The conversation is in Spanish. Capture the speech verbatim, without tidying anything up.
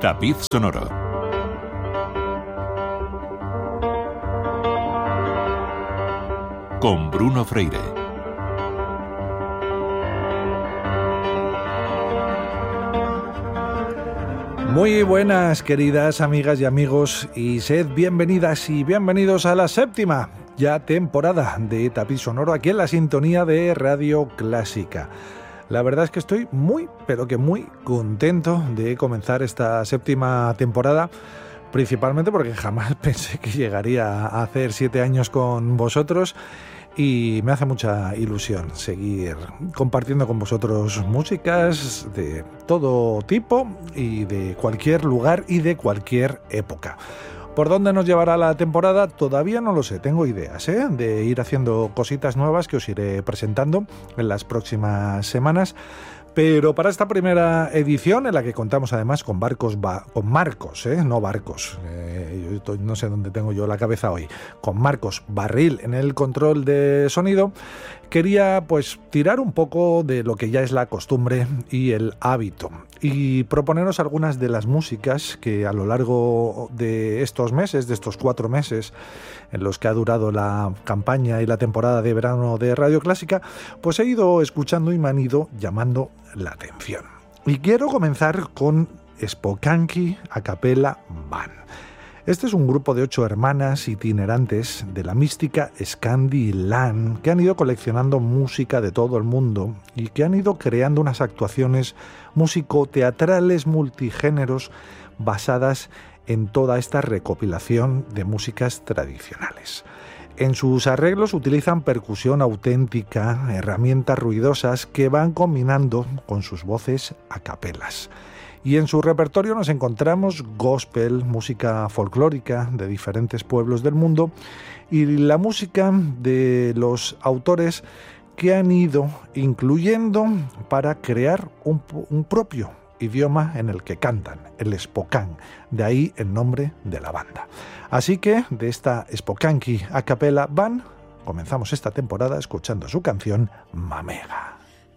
Tapiz sonoro. Con Bruno Freire. Muy buenas, queridas amigas y amigos, y sed bienvenidas y bienvenidos a la séptima ya temporada de Tapiz Sonoro aquí en la sintonía de Radio Clásica. La verdad es que estoy muy, pero que muy contento de comenzar esta séptima temporada, principalmente porque jamás pensé que llegaría a hacer siete años con vosotros y me hace mucha ilusión seguir compartiendo con vosotros músicas de todo tipo y de cualquier lugar y de cualquier época. ¿Por dónde nos llevará la temporada? Todavía no lo sé, tengo ideas ¿eh? de ir haciendo cositas nuevas que os iré presentando en las próximas semanas. Pero para esta primera edición, en la que contamos además con, barcos ba- con Marcos, ¿eh? no barcos, eh, yo no sé dónde tengo yo la cabeza hoy, con Marcos Barril en el control de sonido, quería pues tirar un poco de lo que ya es la costumbre y el hábito y proponeros algunas de las músicas que a lo largo de estos meses, de estos cuatro meses en los que ha durado la campaña y la temporada de verano de Radio Clásica, pues he ido escuchando y me han ido llamando la atención. Y quiero comenzar con Spokane A Cappella Band. Este es un grupo de ocho hermanas itinerantes de la mística Scandi-Lan que han ido coleccionando música de todo el mundo y que han ido creando unas actuaciones músico-teatrales multigéneros basadas en toda esta recopilación de músicas tradicionales. En sus arreglos utilizan percusión auténtica, herramientas ruidosas que van combinando con sus voces a capelas. Y en su repertorio nos encontramos gospel, música folclórica de diferentes pueblos del mundo y la música de los autores que han ido incluyendo para crear un, un propio idioma en el que cantan, el Spokane, de ahí el nombre de la banda. Así que de esta Spokane A Cappella Band comenzamos esta temporada escuchando su canción Mamega.